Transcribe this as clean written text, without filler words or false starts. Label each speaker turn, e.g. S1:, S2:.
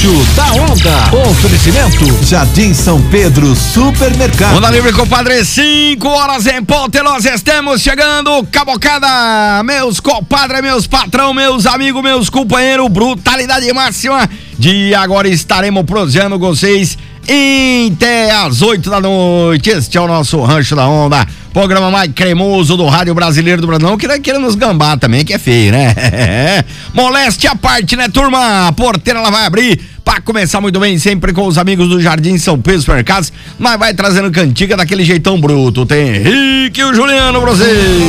S1: Rancho da Onda. Oferecimento Jardim São Pedro Supermercado.
S2: Onda Livre, compadre, 5 horas em ponto. Nós estamos chegando, cabocada, meus compadres, meus patrão, meus amigos, meus companheiros, brutalidade máxima. De agora estaremos prosseando com vocês até às 8 da noite. Este é o nosso Rancho da Onda, programa mais cremoso do rádio brasileiro do Brasil. Não queira nos gambar também, que é feio, né? Moleste à parte, né, turma? A porteira ela vai abrir pra começar muito bem, sempre com os amigos do Jardim São Pedro Supermercados, mas vai trazendo cantiga daquele jeitão bruto. Tem Henrique e o Juliano pra vocês.